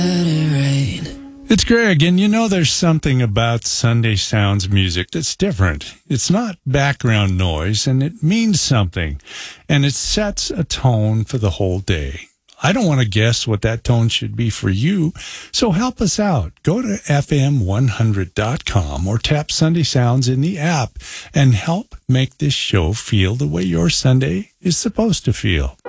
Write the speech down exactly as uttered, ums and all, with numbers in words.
It's Greg, and you know there's something about Sunday Sounds music that's different. It's not background noise, and it means something, and it sets a tone for the whole day. I don't want to guess what that tone should be for you, so help us out. Go to F M one hundred dot com or tap Sunday Sounds in the app and help make this show feel the way your Sunday is supposed to feel.